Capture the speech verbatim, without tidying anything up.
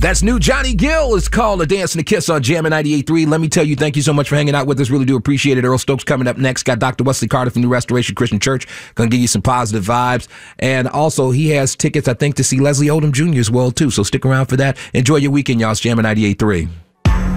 That's new. Johnny Gill is called A Dance and a Kiss on Jammin' ninety-eight point three. Let me tell you, thank you so much for hanging out with us. Really do appreciate it. Earl Stokes coming up next. Got Doctor Wesley Carter from New Restoration Christian Church. Going to give you some positive vibes. And also, he has tickets, I think, to see Leslie Odom Junior as well, too. So stick around for that. Enjoy your weekend, y'all. It's Jammin' ninety-eight point three.